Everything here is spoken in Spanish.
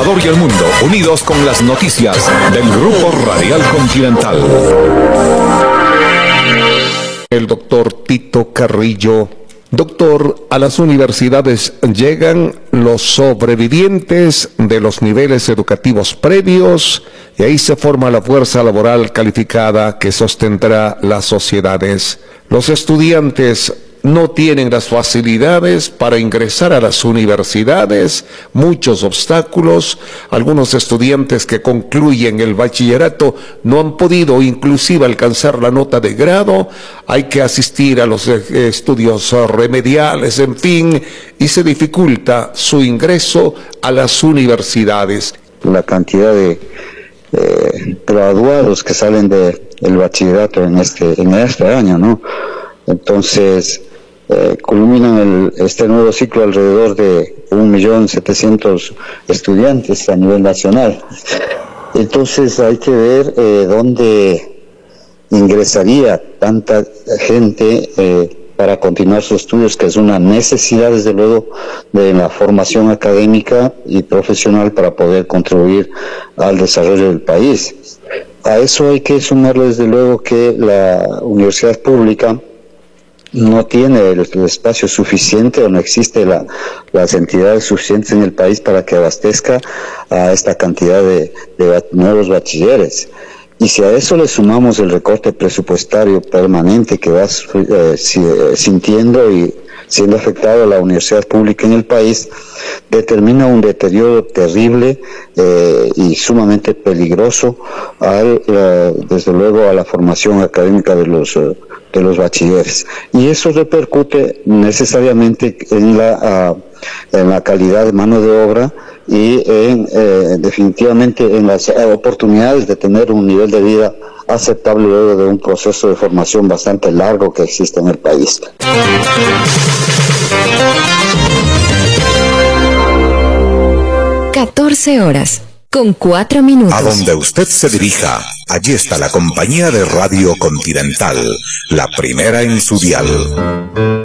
Ecuador y el mundo, unidos con las noticias del Grupo Radial Continental. El doctor Tito Carrillo. Doctor, a las universidades llegan los sobrevivientes de los niveles educativos previos y ahí se forma la fuerza laboral calificada que sostendrá las sociedades. Los estudiantes no tienen las facilidades para ingresar a las universidades, muchos obstáculos. Algunos estudiantes que concluyen el bachillerato no han podido inclusive alcanzar la nota de grado, hay que asistir a los estudios remediales, en fin, y se dificulta su ingreso a las universidades. La cantidad de graduados que salen del bachillerato en este año, ¿no? Entonces, culminan este nuevo ciclo alrededor de 1.700.000 estudiantes a nivel nacional. Entonces hay que ver dónde ingresaría tanta gente para continuar sus estudios, que es una necesidad desde luego de la formación académica y profesional para poder contribuir al desarrollo del país. A eso hay que sumarle desde luego que la universidad pública no tiene el espacio suficiente o no existe las entidades suficientes en el país para que abastezca a esta cantidad de nuevos bachilleres. Y si a eso le sumamos el recorte presupuestario permanente que va sintiendo y siendo afectado la universidad pública en el país, determina un deterioro terrible y sumamente peligroso desde luego a la formación académica de los bachilleres. Y eso repercute necesariamente en la calidad de mano de obra y definitivamente en las oportunidades de tener un nivel de vida aceptable luego de un proceso de formación bastante largo que existe en el país. 14:04. A donde usted se dirija, allí está la compañía de Radio Continental, la primera en su dial.